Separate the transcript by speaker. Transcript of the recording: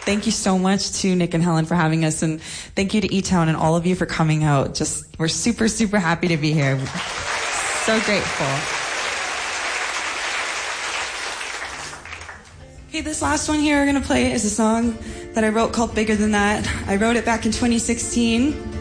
Speaker 1: thank you so much to Nick and Helen for having us, and thank you to E-Town and all of you for coming out. We're super, super happy to be here. So grateful. Okay, this last one here we're going to play is a song that I wrote called Bigger Than That. I wrote it back in 2016.